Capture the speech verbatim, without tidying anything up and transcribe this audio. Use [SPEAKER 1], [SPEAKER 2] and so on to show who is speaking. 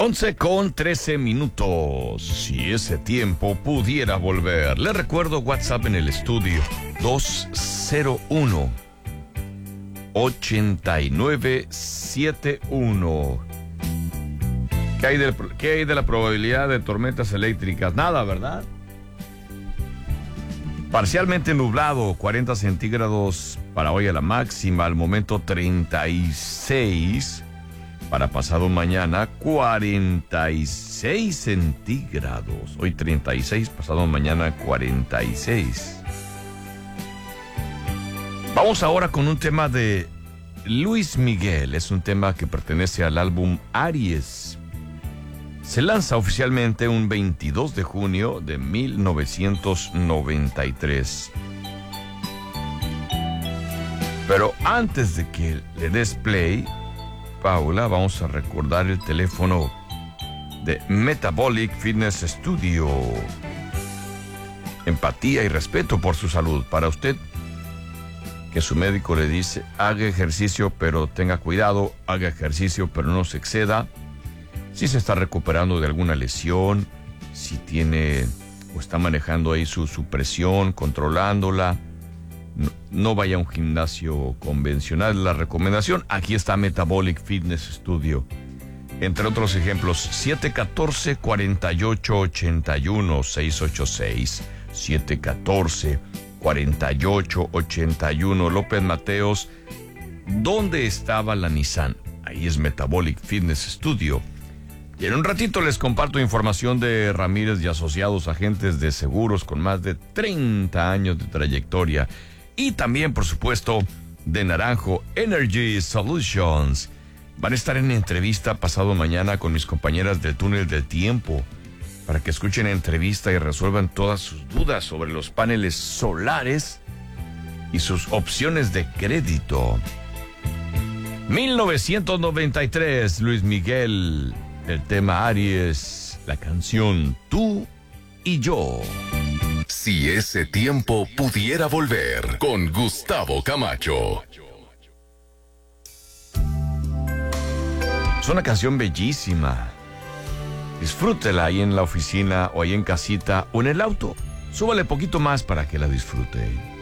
[SPEAKER 1] once con trece minutos. Si ese tiempo pudiera volver. Le recuerdo WhatsApp en el estudio dos cero uno, ocho nueve siete uno. ¿Qué hay, de, ¿Qué hay de la probabilidad de tormentas eléctricas? Nada, ¿verdad? Parcialmente nublado, cuarenta centígrados para hoy a la máxima, al momento treinta y seis. Para pasado mañana, cuarenta y seis centígrados. Hoy treinta y seis, pasado mañana cuarenta y seis. Vamos ahora con un tema de Luis Miguel. Es un tema que pertenece al álbum Aries. Se lanza oficialmente un veintidós de junio de mil novecientos noventa y tres. Pero antes de que le des play, Paula, vamos a recordar el teléfono de Metabolic Fitness Studio. Empatía y respeto por su salud. Para usted, que su médico le dice, haga ejercicio, pero tenga cuidado, haga ejercicio, pero no se exceda. Si se está recuperando de alguna lesión, si tiene o está manejando ahí su, su presión, controlándola, no, no vaya a un gimnasio convencional. La recomendación, aquí está Metabolic Fitness Studio. Entre otros ejemplos, siete uno cuatro, cuatro ocho ocho uno, seis ocho seis, siete uno cuatro, cuatro ocho ocho uno. López Mateos, ¿dónde estaba la Nissan? Ahí es Metabolic Fitness Studio. Y en un ratito les comparto información de Ramírez y Asociados, agentes de seguros con más de treinta años de trayectoria. Y también, por supuesto, de Naranjo Energy Solutions. Van a estar en entrevista pasado mañana con mis compañeras del Túnel del Tiempo para que escuchen la entrevista y resuelvan todas sus dudas sobre los paneles solares y sus opciones de crédito. mil novecientos noventa y tres, Luis Miguel. El tema Aries, la canción Tú y Yo.
[SPEAKER 2] Si ese tiempo pudiera volver, con Gustavo Camacho.
[SPEAKER 1] Es una canción bellísima. Disfrútela ahí en la oficina o ahí en casita o en el auto. Súbale poquito más para que la disfrute.